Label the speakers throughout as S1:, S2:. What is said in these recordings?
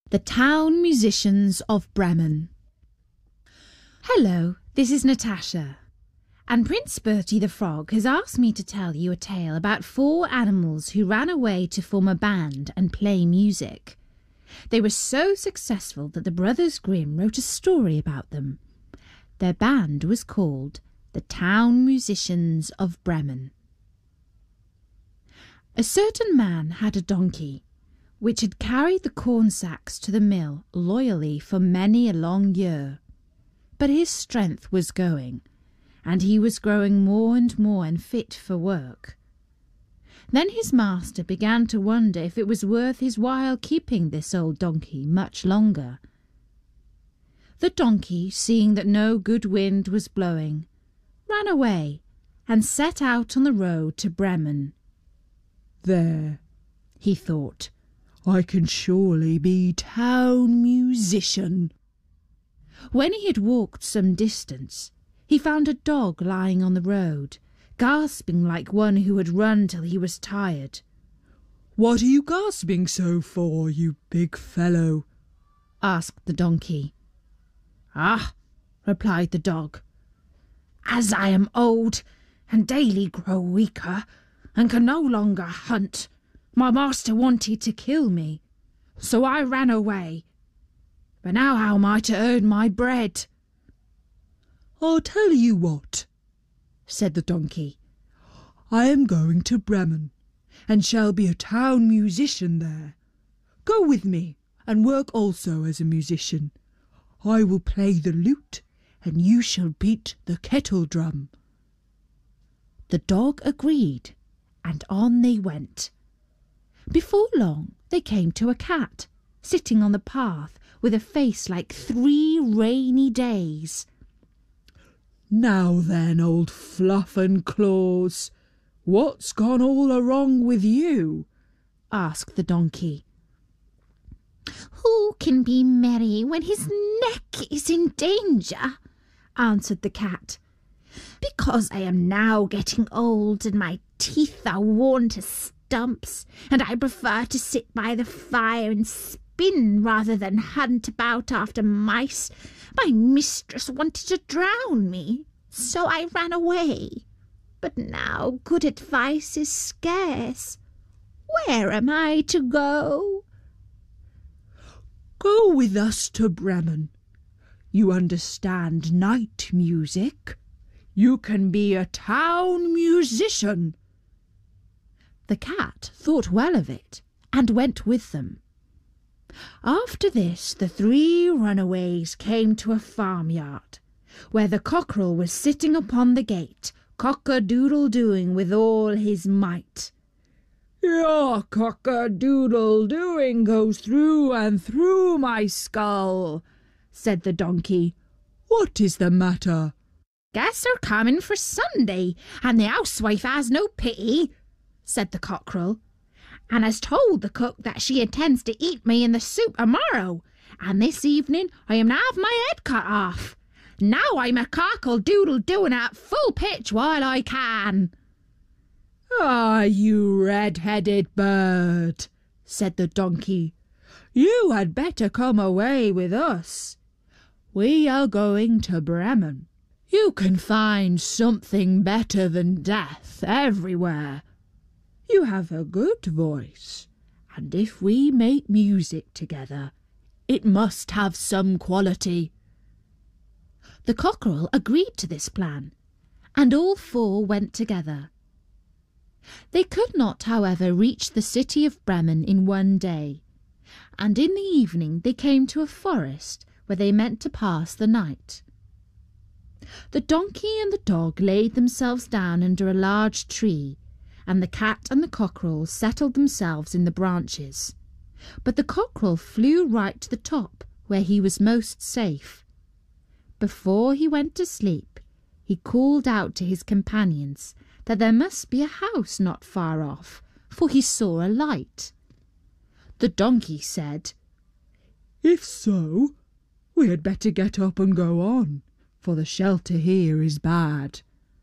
S1: The Town Musicians of Bremen. Hello, this is Natasha, and Prince Bertie the Frog has asked me to tell you a tale about 4 animals who ran away to form a band and play music. They were so successful that the Brothers Grimm wrote a story about them. Their band was called the Town Musicians of Bremen. A certain man had a donkey, which had carried the corn sacks to the mill loyally for many a long year. But his strength was going, and he was growing more and more unfit for work. Then his master began to wonder if it was worth his while keeping this old donkey much longer. The donkey, seeing that no good wind was blowing, ran away and set out on the road to Bremen.
S2: "There," he thought, "I can surely be town musician."
S1: When he had walked some distance, he found a dog lying on the road, gasping like one who had run till he was tired.
S2: "What are you gasping so for, you big fellow?"
S1: asked the donkey.
S3: "Ah," replied the dog, "as I am old and daily grow weaker and can no longer hunt, my master wanted to kill me, so I ran away. But now how am I to earn my bread?"
S2: "I'll tell you what," said the donkey. "I am going to Bremen, and shall be a town musician there. Go with me, and work also as a musician. I will play the lute, and you shall beat the kettle drum."
S1: The dog agreed, and on they went. Before long they came to a cat, sitting on the path with a face like 3 rainy days.
S2: "Now then, old Fluff and Claws, what's gone all wrong with you?"
S1: asked the donkey.
S4: "Who can be merry when his neck is in danger?" answered the cat. "Because I am now getting old and my teeth are worn to stumps, and I prefer to sit by the fire and spin rather than hunt about after mice. My mistress wanted to drown me, so I ran away. But now good advice is scarce. Where am I to go?"
S2: "Go with us to Bremen. You understand night music. You can be a town musician."
S1: The cat thought well of it, and went with them. After this the 3 runaways came to a farmyard, where the cockerel was sitting upon the gate, cock-a-doodle-doing with all his might.
S2: "Your cock-a-doodle-doing goes through and through my skull," said the donkey. "What is the matter?"
S3: "Guests are coming for Sunday, and the housewife has no pity," said the cockerel, "and has told the cook that she intends to eat me in the soup tomorrow, and this evening I am to have my head cut off. Now I'm a cockle-doodle-doing at full pitch while I can."
S2: "Ah, you red-headed bird," said the donkey, "you had better come away with us. We are going to Bremen. You can find something better than death everywhere. You have a good voice, and if we make music together, it must have some quality."
S1: The cockerel agreed to this plan, and all 4 went together. They could not, however, reach the city of Bremen in one day, and in the evening they came to a forest where they meant to pass the night. The donkey and the dog laid themselves down under a large tree, and the cat and the cockerel settled themselves in the branches. But the cockerel flew right to the top, where he was most safe. Before he went to sleep, he called out to his companions that there must be a house not far off, for he saw a light. The donkey said,
S2: "If so, we had better get up and go on, for the shelter here is bad."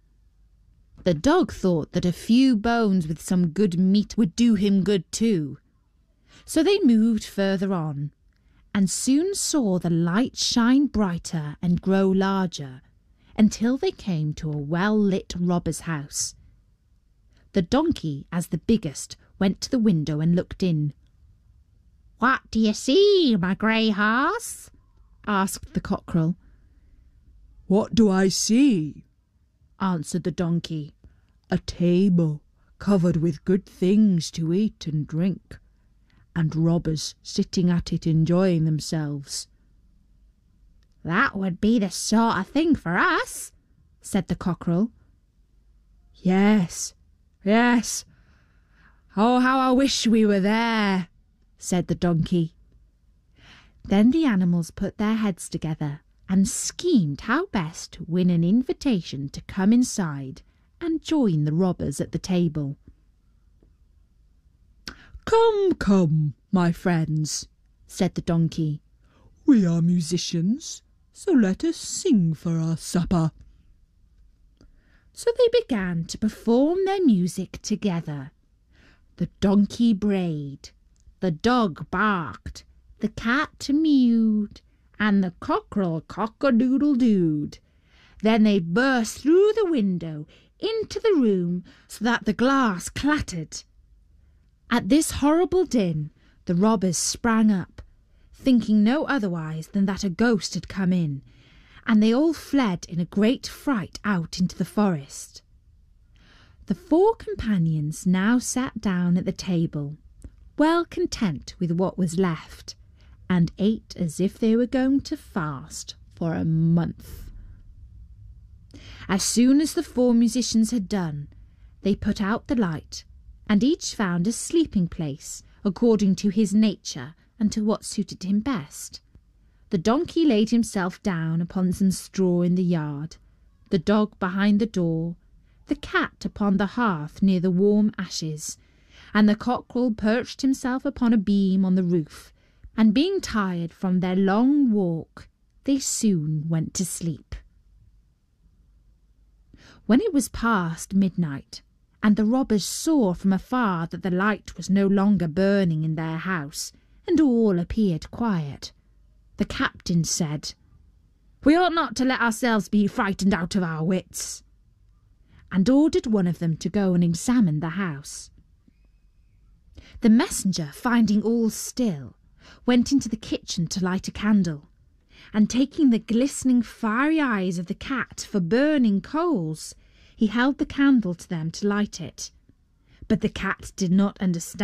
S1: The dog thought that a few bones with some good meat would do him good too. So they moved further on, and soon saw the light shine brighter and grow larger, until they came to a well-lit robber's house. The donkey, as the biggest, went to the window and looked in.
S3: "What do you see, my grey horse?"
S1: asked the cockerel.
S2: "What do I see?"
S1: answered the donkey.
S2: "A table covered with good things to eat and drink, and robbers sitting at it enjoying themselves."
S3: "That would be the sort of thing for us," said the cockerel.
S2: Yes, yes. Oh, how I wish we were there,"
S1: said the donkey. Then the animals put their heads together and schemed how best to win an invitation to come inside and join the robbers at the table.
S2: "Come, come, my friends," said the donkey. "We are musicians, so let us sing for our supper."
S1: So they began to perform their music together. The donkey brayed, the dog barked, the cat mewed, and the cockerel cock-a-doodle-dooed. Then they burst through the window into the room so that the glass clattered. At this horrible din, the robbers sprang up, thinking no otherwise than that a ghost had come in, and they all fled in a great fright out into the forest. The four companions now sat down at the table, well content with what was left, and ate as if they were going to fast for a month. As soon as the four musicians had done, they put out the light, and each found a sleeping place according to his nature and to what suited him best. The donkey laid himself down upon some straw in the yard, the dog behind the door, the cat upon the hearth near the warm ashes, and the cockerel perched himself upon a beam on the roof, and being tired from their long walk, they soon went to sleep. When it was past midnight, and the robbers saw from afar that the light was no longer burning in their house, and all appeared quiet, the captain said, "We ought not to let ourselves be frightened out of our wits," and ordered one of them to go and examine the house. The messenger, finding all still, went into the kitchen to light a candle, and taking the glistening fiery eyes of the cat for burning coals, he held the candle to them to light it. But the cat did not understand